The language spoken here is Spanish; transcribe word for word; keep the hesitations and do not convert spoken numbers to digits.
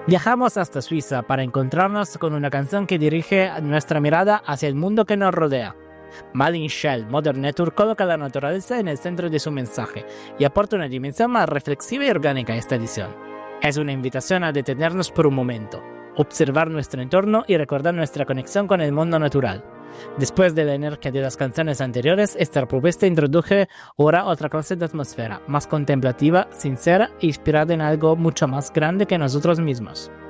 Viajamos hasta Suiza para encontrarnos con una canción que dirige nuestra mirada hacia el mundo que nos rodea. Malin Shell Modern Nature coloca la naturaleza en el centro de su mensaje y aporta una dimensión más reflexiva y orgánica a esta edición. Es una invitación a detenernos por un momento, observar nuestro entorno y recordar nuestra conexión con el mundo natural. Después de la energía de las canciones anteriores, esta propuesta introduce ahora otra clase de atmósfera, más contemplativa, sincera e inspirada en algo mucho más grande que nosotros mismos.